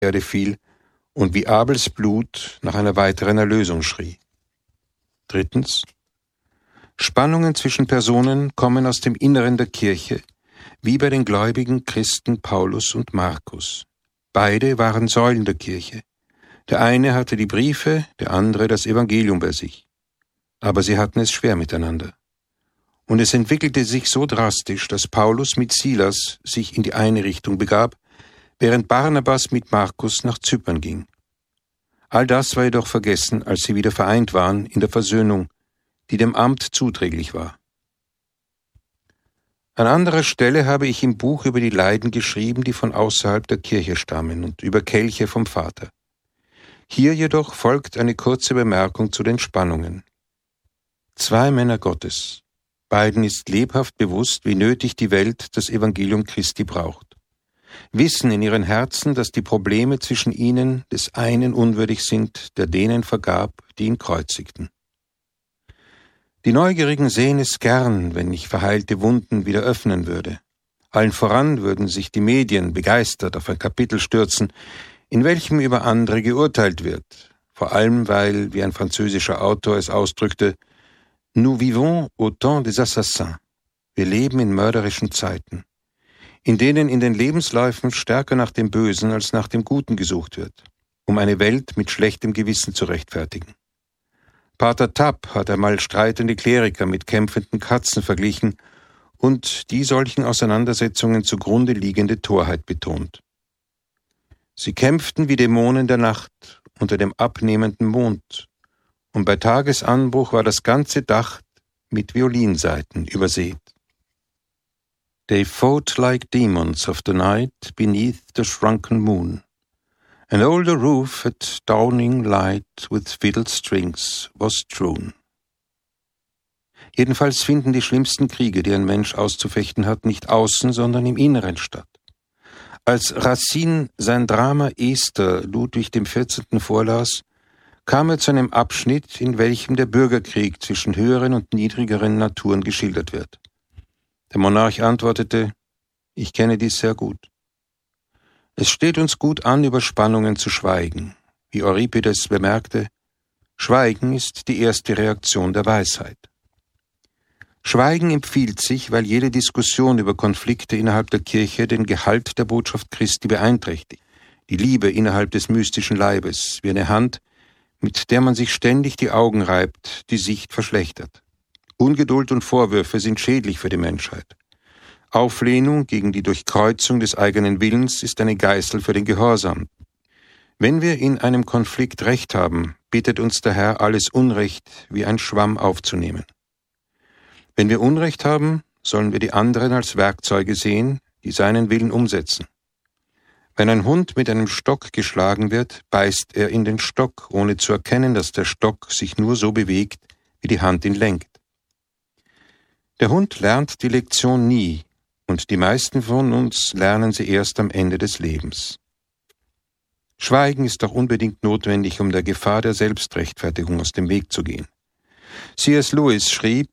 Erde fiel und wie Abels Blut nach einer weiteren Erlösung schrie. 3. Spannungen zwischen Personen kommen aus dem Inneren der Kirche, wie bei den gläubigen Christen Paulus und Markus. Beide waren Säulen der Kirche. Der eine hatte die Briefe, der andere das Evangelium bei sich. Aber sie hatten es schwer miteinander. Und es entwickelte sich so drastisch, dass Paulus mit Silas sich in die eine Richtung begab, während Barnabas mit Markus nach Zypern ging. All das war jedoch vergessen, als sie wieder vereint waren in der Versöhnung, die dem Amt zuträglich war. An anderer Stelle habe ich im Buch über die Leiden geschrieben, die von außerhalb der Kirche stammen, und über Kelche vom Vater. Hier jedoch folgt eine kurze Bemerkung zu den Spannungen. 2 Männer Gottes. Beiden ist lebhaft bewusst, wie nötig die Welt das Evangelium Christi braucht. Wissen in ihren Herzen, dass die Probleme zwischen ihnen des einen unwürdig sind, der denen vergab, die ihn kreuzigten. Die Neugierigen sehen es gern, wenn ich verheilte Wunden wieder öffnen würde. Allen voran würden sich die Medien begeistert auf ein Kapitel stürzen, in welchem über andere geurteilt wird, vor allem weil, wie ein französischer Autor es ausdrückte, Nous vivons au temps des assassins. Wir leben in mörderischen Zeiten, in denen in den Lebensläufen stärker nach dem Bösen als nach dem Guten gesucht wird, um eine Welt mit schlechtem Gewissen zu rechtfertigen. Pater Tapp hat einmal streitende Kleriker mit kämpfenden Katzen verglichen und die solchen Auseinandersetzungen zugrunde liegende Torheit betont. Sie kämpften wie Dämonen der Nacht unter dem abnehmenden Mond, und bei Tagesanbruch war das ganze Dach mit Violinsaiten übersät. They fought like demons of the night beneath the shrunken moon. And all the roof at dawning light with fiddle strings was strewn. Jedenfalls finden die schlimmsten Kriege, die ein Mensch auszufechten hat, nicht außen, sondern im Inneren statt. Als Racine sein Drama Esther Ludwig XIV. Vorlas, kam er zu einem Abschnitt, in welchem der Bürgerkrieg zwischen höheren und niedrigeren Naturen geschildert wird. Der Monarch antwortete, ich kenne dies sehr gut. Es steht uns gut an, über Spannungen zu schweigen. Wie Euripides bemerkte, Schweigen ist die erste Reaktion der Weisheit. Schweigen empfiehlt sich, weil jede Diskussion über Konflikte innerhalb der Kirche den Gehalt der Botschaft Christi beeinträchtigt. Die Liebe innerhalb des mystischen Leibes, wie eine Hand, mit der man sich ständig die Augen reibt, die Sicht verschlechtert. Ungeduld und Vorwürfe sind schädlich für die Menschheit. Auflehnung gegen die Durchkreuzung des eigenen Willens ist eine Geißel für den Gehorsam. Wenn wir in einem Konflikt Recht haben, bittet uns der Herr, alles Unrecht wie ein Schwamm aufzunehmen. Wenn wir Unrecht haben, sollen wir die anderen als Werkzeuge sehen, die seinen Willen umsetzen. Wenn ein Hund mit einem Stock geschlagen wird, beißt er in den Stock, ohne zu erkennen, dass der Stock sich nur so bewegt, wie die Hand ihn lenkt. Der Hund lernt die Lektion nie, und die meisten von uns lernen sie erst am Ende des Lebens. Schweigen ist auch unbedingt notwendig, um der Gefahr der Selbstrechtfertigung aus dem Weg zu gehen. C.S. Lewis schrieb,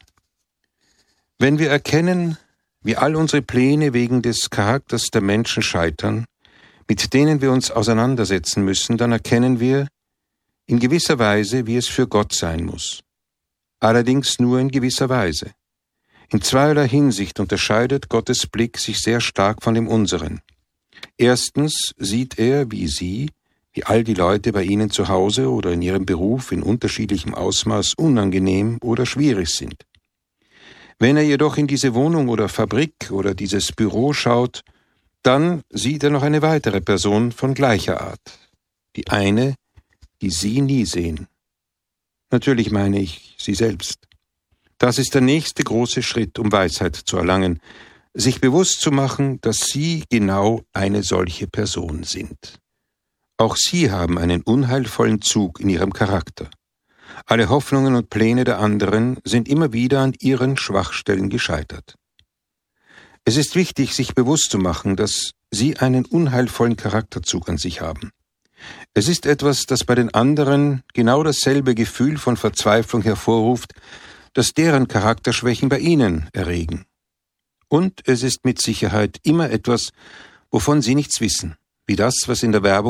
wenn wir erkennen, wie all unsere Pläne wegen des Charakters der Menschen scheitern, mit denen wir uns auseinandersetzen müssen, dann erkennen wir in gewisser Weise, wie es für Gott sein muss. Allerdings nur in gewisser Weise. In zweierlei Hinsicht unterscheidet Gottes Blick sich sehr stark von dem unseren. Erstens sieht er, wie all die Leute bei Ihnen zu Hause oder in Ihrem Beruf in unterschiedlichem Ausmaß unangenehm oder schwierig sind. Wenn er jedoch in diese Wohnung oder Fabrik oder dieses Büro schaut, dann sieht er noch eine weitere Person von gleicher Art. Die eine, die Sie nie sehen. Natürlich meine ich Sie selbst. Das ist der nächste große Schritt, um Weisheit zu erlangen, sich bewusst zu machen, dass Sie genau eine solche Person sind. Auch Sie haben einen unheilvollen Zug in Ihrem Charakter. Alle Hoffnungen und Pläne der anderen sind immer wieder an ihren Schwachstellen gescheitert. Es ist wichtig, sich bewusst zu machen, dass Sie einen unheilvollen Charakterzug an sich haben. Es ist etwas, das bei den anderen genau dasselbe Gefühl von Verzweiflung hervorruft, das deren Charakterschwächen bei Ihnen erregen. Und es ist mit Sicherheit immer etwas, wovon Sie nichts wissen, wie das, was in der Werbung